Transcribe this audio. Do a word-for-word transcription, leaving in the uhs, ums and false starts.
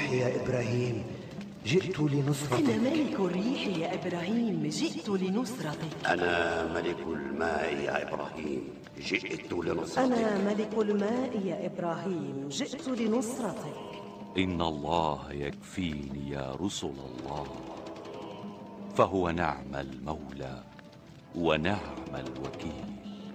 الريح يا إبراهيم، جئت لنصرتك. أنا ملك الريح يا إبراهيم، جئت لنصرتك. أنا ملك الماء يا إبراهيم، جئت لنصرتك. أنا ملك الماء يا إبراهيم، جئت لنصرتك. إن الله يكفيني يا رسل الله، فهو نعم المولى ونعم الوكيل.